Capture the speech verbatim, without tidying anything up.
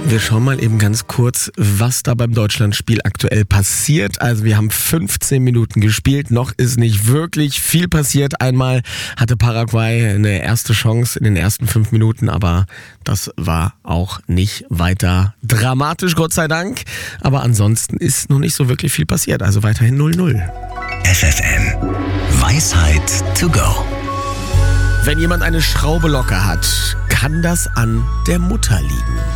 Wir schauen mal eben ganz kurz, was da beim Deutschlandspiel aktuell passiert. Also wir haben fünfzehn Minuten gespielt, noch ist nicht wirklich viel passiert. Einmal hatte Paraguay eine erste Chance in den ersten fünf Minuten, aber das war auch nicht weiter dramatisch, Gott sei Dank. Aber ansonsten ist noch nicht so wirklich viel passiert, also weiterhin null null. F F M Weisheit to go. Wenn jemand eine Schraube locker hat, kann das an der Mutter liegen.